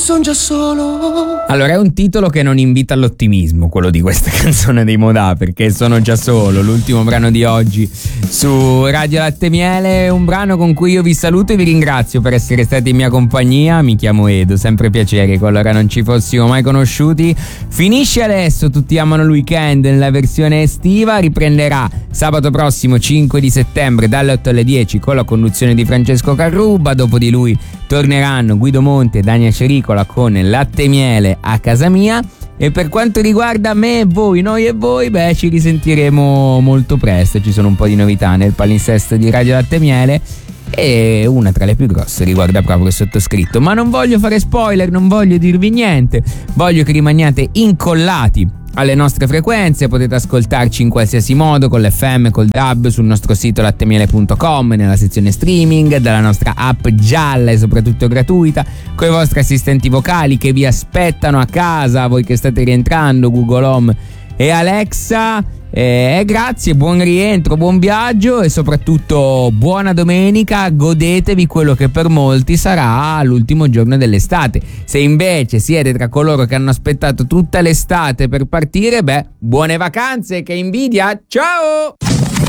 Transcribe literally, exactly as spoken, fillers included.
Son già solo. Allora, è un titolo che non invita all'ottimismo, quello di questa canzone dei Modà, perché sono già solo, l'ultimo brano di oggi su Radio Latte Miele, un brano con cui io vi saluto e vi ringrazio per essere stati in mia compagnia. Mi chiamo Edo, sempre piacere, qualora non ci fossimo mai conosciuti. Finisce adesso Tutti amano il weekend nella versione estiva, riprenderà sabato prossimo cinque di settembre dalle otto alle dieci con la conduzione di Francesco Carrubba. Dopo di lui torneranno Guido Monti e Dania Cericola con Latte Miele a casa mia. E per quanto riguarda me e voi, noi e voi, beh, ci risentiremo molto presto. Ci sono un po' di novità nel palinsesto di Radio Latte Miele e una tra le più grosse riguarda proprio il sottoscritto. Ma non voglio fare spoiler, non voglio dirvi niente, voglio che rimaniate incollati alle nostre frequenze. Potete ascoltarci in qualsiasi modo, con l'F M, col D A B, sul nostro sito lattemiele punto com, nella sezione streaming, dalla nostra app gialla e soprattutto gratuita, con i vostri assistenti vocali che vi aspettano a casa, voi che state rientrando, Google Home e Alexa. E grazie, buon rientro, buon viaggio e soprattutto buona domenica. Godetevi quello che per molti sarà l'ultimo giorno dell'estate. Se invece siete tra coloro che hanno aspettato tutta l'estate per partire, beh, buone vacanze, che invidia, ciao!